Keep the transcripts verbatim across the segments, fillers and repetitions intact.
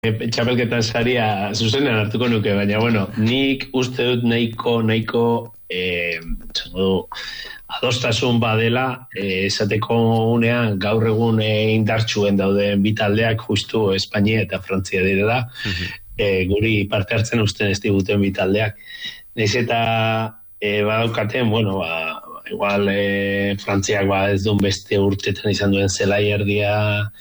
txapelketan saria zuzenean hartuko nuke, baina, bueno, nik uste dut nahiko, nahiko, eh, adostasun badela, eh, esateko unean gaur egun eh, indartsuen dauden bitaldeak justu Espainia eta Frantzia direla, mm-hmm. eh, guri parte hartzen usten ez diguten bitaldeak. Naiz eta eh, badaukaten, bueno, ba, igual eh, Frantziak ba, ez duen beste urtetan izan duen zelai erdia,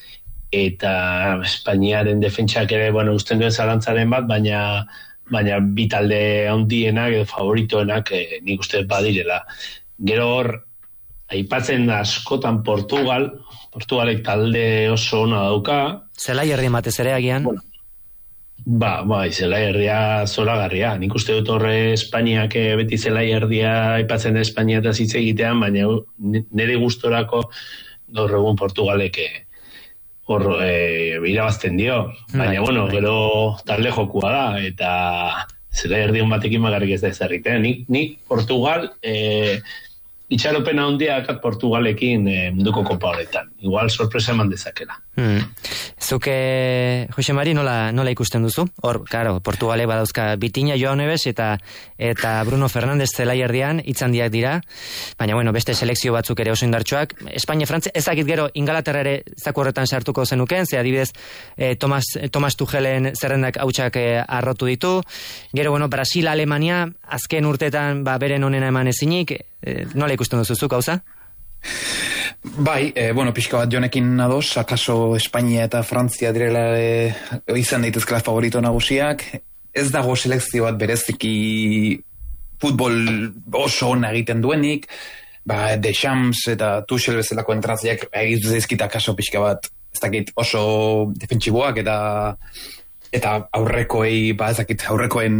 eta Espainiaren defentsak ere, bueno, usten duen zalantzaren bat, baina baina bitalde handienak edo favoritoenak eh, nik uste badirela. Gero hor, aipatzen da askotan Portugal, Portugalek talde oso ona dauka. Zelai erdi matez ere agian? Bueno, ba, bai, zelai erdia zoragarria. Nik uste dut horre Espainiak beti zelai erdia aipatzen da Espainia eta zitze egitean, baina nire gustorako gaur egun Portugalek hor e, irabazten dio. Baina, bueno, gero talde jokua da, eta zelai erdion batekin magarrik ez da ezarritzen. Nik, nik Portugal... E, itxaropena handia akat Portugalekin eh, munduko kopa horretan. Igual sorpresa eman dezakela. Hmm. Zuke, Jose Mari, nola, nola ikusten duzu? Hor, karo, Portugale badauzka Bitina, Joao Neves eta eta Bruno Fernandes zelai erdian, hitzandiak dira. Baina, bueno, beste selekzio batzuk ere oso indartsuak. Espainia, Frantzia, ezakit gero, Ingalaterra ere zaku horretan sartuko zenuken, ze adibidez, eh, Tomas, Tomas Tuchelen zerrendak hautsak eh, arrotu ditu. Gero, bueno, Brasil, Alemania, azken urtetan, ba, beren onena eman ezinik, eh, nola ikusten duzu zuk, hauza? Bai, eh, bueno, pixka bat jonekin ados, akaso Espainia eta Frantzia direla eh, izan daitezkela favorito nagusiak. Ez dago selekzio bat bereziki futbol oso ona egiten duenik, ba, Deschamps eta Tuchel bezalako entratziak egitu zaizkita akaso pixka bat, ez dakit oso defentsiboak eta eta aurrekoei, ba, ezakit, aurrekoen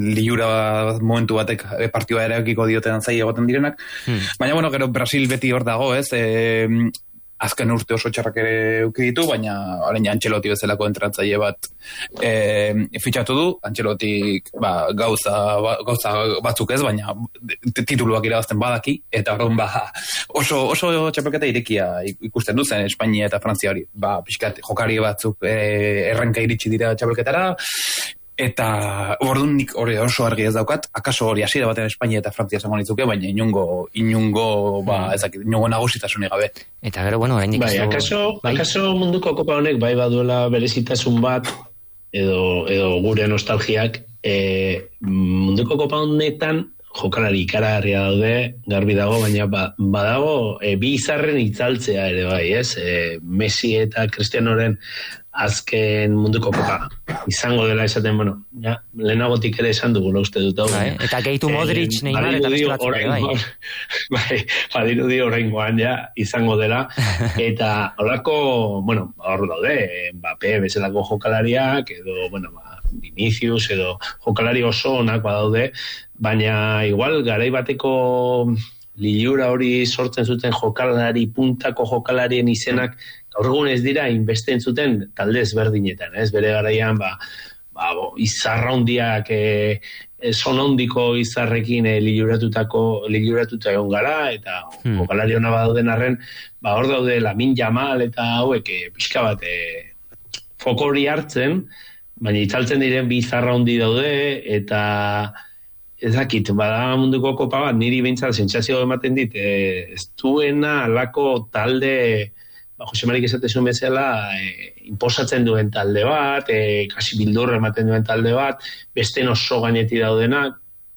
liura momentu batek partioa erakiko dioten zai egoten direnak. Hmm. Baina, bueno, gero Brasil beti hor dago, ez? E, azken urte oso txarrak ere uki ditu, baina orain Ancelotti bezalako entratzaile bat e, fitxatu du. Ancelotti ba, gauza, ba, gauza batzuk ez, baina tituluak irabazten badaki, eta horren ba, oso, oso txapelketa irekia ikusten duzen Espainia eta Frantzia hori. Ba, pixkat, jokari batzuk e, errenka iritsi dira txapelketara, eta orduan nik hori oso argi ez daukat, akaso hori hasiera batean Espainia eta Frantzia zango nitzuke, baina inungo, inungo, ba, ezakit, inungo nagusitasunik gabe. Eta gero, bueno, orain bai, akaso, bai? Akaso munduko kopa honek bai baduela berezitasun bat, edo, edo gure nostalgiak, e, munduko kopa honetan jokalari ikaragarria daude, garbi dago, baina ba, badago e, bi izarren itzaltzea ere bai, ez? E, Messi eta Cristianoren azken munduko kopa izango dela esaten, bueno, ja, lehenagotik ere esan dugu, uste dut hau. Bai, eta gehitu Modric, eh, Neymar eta beste batzuk ere, bai. Bai, badirudi oraingoan ja izango dela, eta horako, bueno, hor daude, Mbappé bezalako jokalariak, edo, bueno, ba, Vinicius, edo jokalari oso onak badaude, baina igual garai bateko liura hori sortzen zuten jokalari, puntako jokalarien izenak, gaur egun ez dira inbesten zuten talde ezberdinetan, ez? Bere garaian, ba, ba, bo, izarra hondiak, e, e, son hondiko izarrekin e, liuratutako, liuratuta egon gara, eta hmm. jokalari hona badauden arren, ba, hor daude Lamin Jamal eta hauek, e, pixka bat, e, foko hori hartzen, baina itzaltzen diren bi izarra hondi daude, eta ez dakit, bada munduko kopa bat, niri behintzat sentsazio ematen dit, e, ez duena alako talde, ba, Jose Marik esatezun bezala, e, inposatzen duen talde bat, e, kasi bildurra ematen duen talde bat, beste oso gaineti daudenak,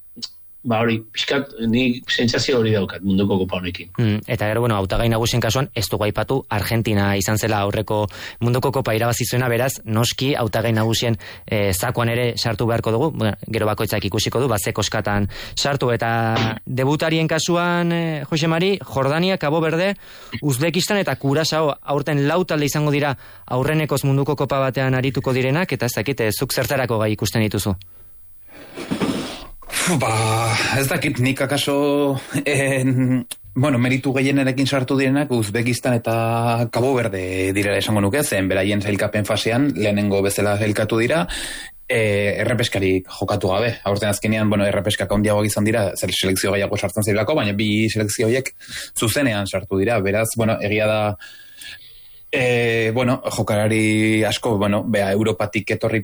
ba hori, pixkat, ni sentsazio hori daukat munduko kopa honekin. Mm, eta gero, bueno, hautagai nagusien kasuan, ez dugu aipatu, Argentina izan zela aurreko munduko kopa irabazi zuena, beraz, noski hautagai nagusien e, zakuan ere sartu beharko dugu, bueno, gero bakoitzak ikusiko du, bazeko oskatan sartu, eta debutarien kasuan, e, Jose Mari, Jordania, Cabo Verde, Uzbekistan eta Kurasao aurten lau talde izango dira aurrenekoz munduko kopa batean arituko direnak, eta ez dakit, zuk zertarako gai ikusten dituzu? Ba, ez dakit, nik akaso en, bueno, meritu gehienerekin sartu direnak Uzbekistan eta Cabo Verde direla esango nuke, zen beraien zailkapen fasean lehenengo bezala zailkatu dira, e, errepeskarik jokatu gabe. Aurten azkenean, bueno, errepeskak handiagoak izan dira, zer selekzio gehiago sartzen zailako, baina bi selekzio horiek zuzenean sartu dira. Beraz, bueno, egia da E, bueno, jokalari asko, bueno, bea, Europatik etorri